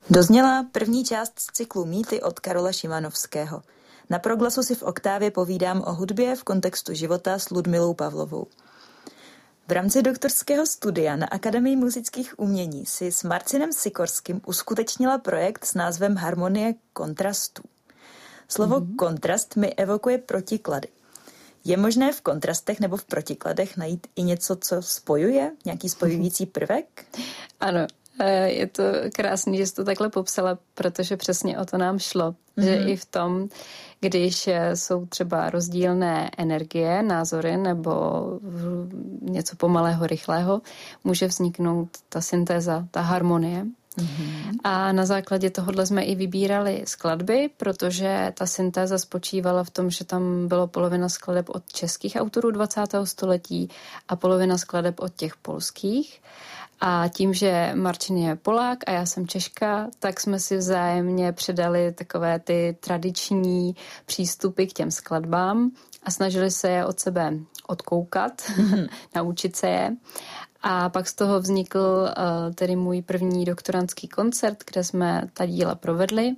Dozněla první část z cyklu Mýty od Karola Šimanovského. Na Proglasu si v Oktávě povídám o hudbě v kontextu života s Ludmilou Pavlovou. V rámci doktorského studia na Akademii múzických umění si s Marcinem Sikorským uskutečnila projekt s názvem Harmonie kontrastů. Slovo kontrast mi evokuje protiklady. Je možné v kontrastech nebo v protikladech najít i něco, co spojuje? Nějaký spojující prvek? Ano, je to krásný, že jsi to takhle popsala, protože přesně o to nám šlo. Že i v tom, když jsou třeba rozdílné energie, názory nebo něco pomalého, rychlého, může vzniknout ta syntéza, ta harmonie. A na základě tohohle jsme i vybírali skladby, protože ta syntéza spočívala v tom, že tam bylo polovina skladeb od českých autorů 20. století a polovina skladeb od těch polských. A tím, že Marcin je Polák a já jsem Češka, tak jsme si vzájemně předali takové ty tradiční přístupy k těm skladbám a snažili se je od sebe odkoukat, naučit se je. A pak z toho vznikl tedy můj první doktorandský koncert, kde jsme ta díla provedli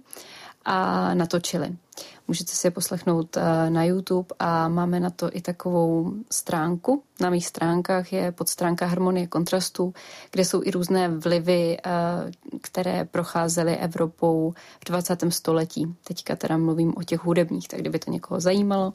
a natočili. Můžete si je poslechnout na YouTube a máme na to i takovou stránku. Na mých stránkách je podstránka Harmonie kontrastů, kde jsou i různé vlivy, které procházely Evropou v 20. století. Teďka teda mluvím o těch hudebních, tak kdyby to někoho zajímalo.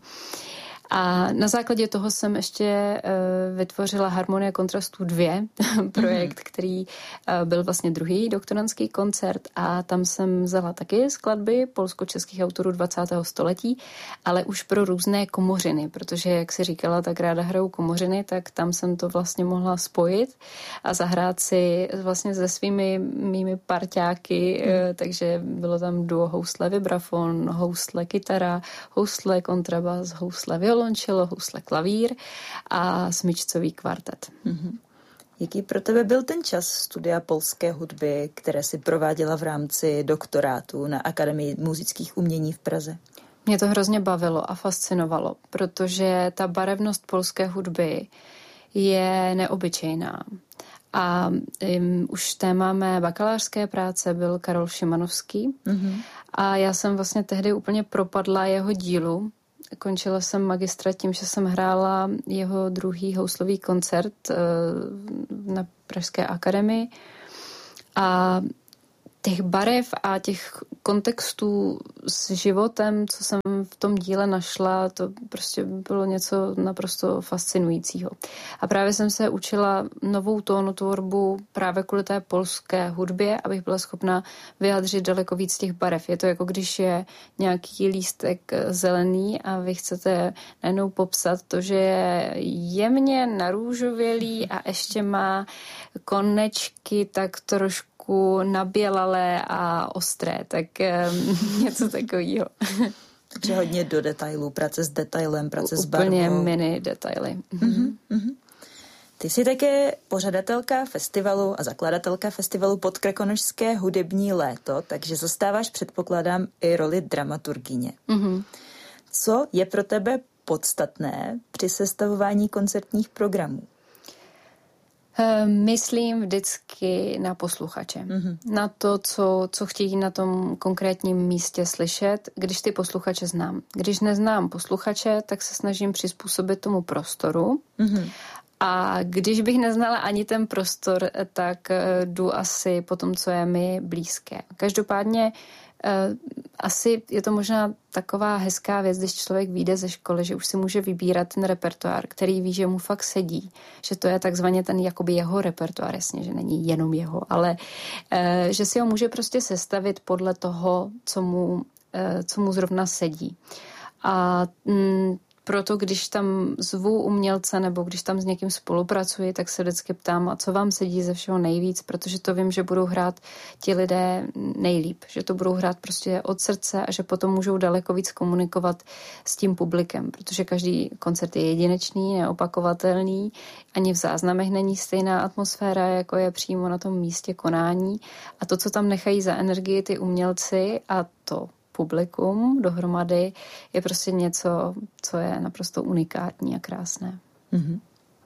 A na základě toho jsem ještě vytvořila Harmonie kontrastů 2, projekt, který byl vlastně druhý doktorandský koncert a tam jsem vzala taky skladby polsko-českých autorů 20. století, ale už pro různé komořiny, protože jak si říkala, tak ráda hraju komořiny, tak tam jsem to vlastně mohla spojit a zahrát si vlastně se svými mými parťáky, takže bylo tam duo housle vibrafon, housle kytara, housle kontrabas, housle violončelo, housle klavír a smyčcový kvartet. Jaký pro tebe byl ten čas studia polské hudby, které si prováděla v rámci doktorátu na Akademii múzických umění v Praze? Mě to hrozně bavilo a fascinovalo, protože ta barevnost polské hudby je neobyčejná. A už téma mé bakalářské práce byl Karol Šimanovský a já jsem vlastně tehdy úplně propadla jeho dílu. Končila jsem magistra tím, že jsem hrála jeho druhý houslový koncert na Pražské akademii a těch barev a těch kontextů s životem, co jsem v tom díle našla, to prostě bylo něco naprosto fascinujícího. A právě jsem se učila novou tónotvorbu právě kvůli té polské hudbě, abych byla schopna vyjádřit daleko víc těch barev. Je to jako když je nějaký lístek zelený a vy chcete najednou popsat to, že je jemně narůžovělý a ještě má konečky tak trošku nabělalé a ostré, tak něco takového. Takže hodně do detailů, práce s detailem, práce s barvou. Úplně mini detaily. Ty jsi také pořadatelka festivalu a zakladatelka festivalu Podkrkonošské hudební léto, takže zastáváš, předpokládám, i roli dramaturgyně. Co je pro tebe podstatné při sestavování koncertních programů? Myslím vždycky na posluchače. Na to, co chtějí na tom konkrétním místě slyšet, když ty posluchače znám. Když neznám posluchače, tak se snažím přizpůsobit tomu prostoru. A když bych neznala ani ten prostor, tak jdu asi po tom, co je mi blízké. Každopádně asi je to možná taková hezká věc, když člověk vyjde ze školy, že už si může vybírat ten repertoár, který ví, že mu fakt sedí, že to je takzvaně ten jakoby jeho repertoár, jasně, že není jenom jeho, ale že si ho může prostě sestavit podle toho, co mu zrovna sedí. A proto, když tam zvu umělce nebo když tam s někým spolupracuji, tak se vždycky ptám, a co vám sedí ze všeho nejvíc, protože to vím, že budou hrát ti lidé nejlíp, že to budou hrát prostě od srdce a že potom můžou daleko víc komunikovat s tím publikem, protože každý koncert je jedinečný, neopakovatelný, ani v záznamech není stejná atmosféra, jako je přímo na tom místě konání a to, co tam nechají za energii ty umělci a to publikum dohromady je prostě něco, co je naprosto unikátní a krásné.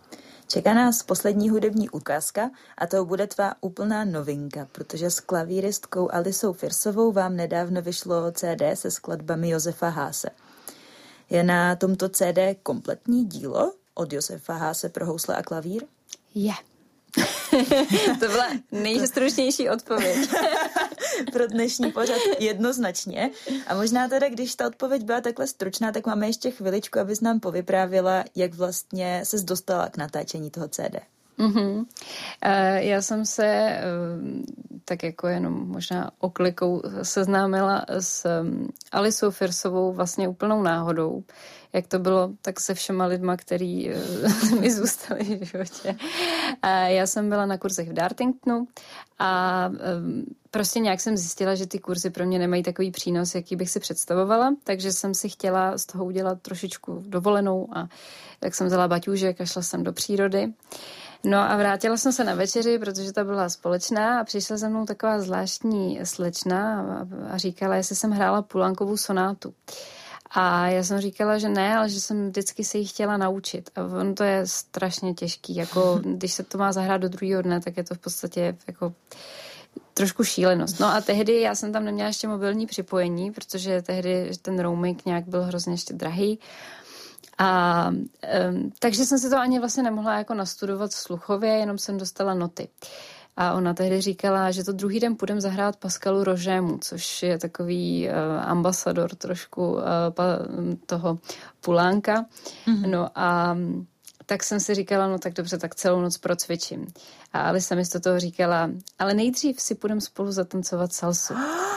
Čeká nás poslední hudební ukázka a to bude tvá úplná novinka, protože s klavíristkou Alisou Firsovou vám nedávno vyšlo CD se skladbami Josefa Haase. Je na tomto CD kompletní dílo od Josefa Haase pro housle a klavír? Je. To byla nejstručnější odpověď. Pro dnešní pořad jednoznačně. A možná teda, když ta odpověď byla takhle stručná, tak máme ještě chviličku, abys nám povyprávěla, jak vlastně ses dostala k natáčení toho CD. Mm-hmm. Já jsem se tak jako jenom možná oklikou seznámila s Alisou Firsovou vlastně úplnou náhodou. Jak to bylo, tak se všema lidma, který mi zůstali v životě. Já jsem byla na kurzech v Dartingtonu a prostě nějak jsem zjistila, že ty kurzy pro mě nemají takový přínos, jaký bych si představovala, takže jsem si chtěla z toho udělat trošičku dovolenou a tak jsem vzala baťůžek a šla jsem do přírody. No a vrátila jsem se na večeři, protože ta byla společná a přišla za mnou taková zvláštní slečna a říkala, jestli jsem hrála Poulenkovou sonátu. A já jsem říkala, že ne, ale že jsem vždycky se jí chtěla naučit. A ono to je strašně těžký. Jako, když se to má zahrát do druhého dne, tak je to v podstatě jako trošku šílenost. No a tehdy já jsem tam neměla ještě mobilní připojení, protože tehdy ten roaming nějak byl hrozně ještě drahý. A takže jsem si to ani vlastně nemohla jako nastudovat sluchově, jenom jsem dostala noty. A ona tehdy říkala, že to druhý den půjdem zahrát Pascalu Rožému, což je takový ambasador trošku toho Pulánka. Mm-hmm. No a tak jsem si říkala, no tak dobře, tak celou noc procvičím. A Alisa mi z toho říkala, ale nejdřív si půjdem spolu zatancovat salsu.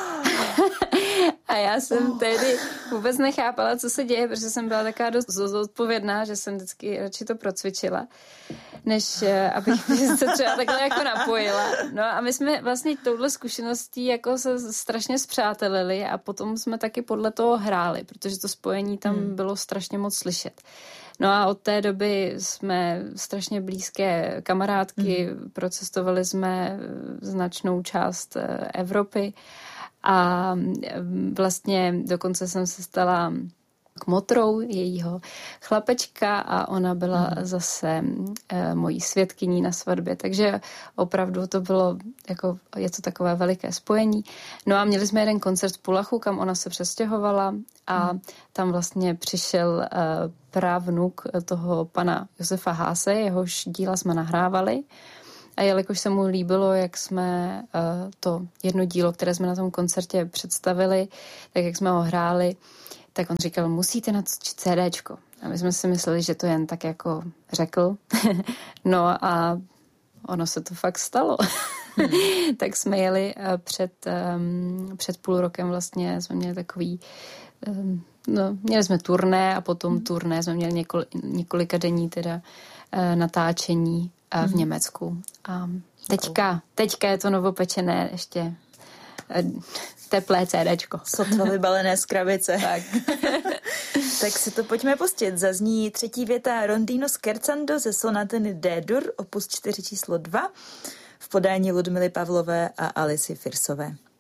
A já jsem tehdy vůbec nechápala, co se děje, protože jsem byla taková dost zodpovědná, že jsem vždycky radši to procvičila, než abych se třeba takhle jako napojila. No a my jsme vlastně touhle zkušeností jako se strašně spřátelili a potom jsme taky podle toho hráli, protože to spojení tam bylo strašně moc slyšet. No a od té doby jsme strašně blízké kamarádky, procestovali jsme značnou část Evropy a vlastně dokonce jsem se stala kmotrou jejího chlapečka a ona byla zase mojí svědkyní na svatbě, takže opravdu to bylo, jako je to takové veliké spojení. No a měli jsme jeden koncert v Pullachu, kam ona se přestěhovala a tam vlastně přišel právnuk toho pana Josefa Haase, jehož díla jsme nahrávali. A jelikož se mu líbilo, jak jsme to jedno dílo, které jsme na tom koncertě představili, tak jak jsme ho hráli, tak on říkal, musíte natočit CDčko. A my jsme si mysleli, že to jen tak jako řekl. No a ono se to fakt stalo. Tak jsme jeli před půl rokem vlastně, jsme měli takový, měli jsme turné a potom turné jsme měli několika denní teda natáčení v Německu. A teďka je to novopečené ještě teplé CDčko. Sotva vybalené z krabice. Tak. Tak si to pojďme pustit. Zazní třetí věta Rondino Scherzando ze sonatiny D-dur, opus 4 číslo 2 v podání Ludmily Pavlové a Alisy Firsové.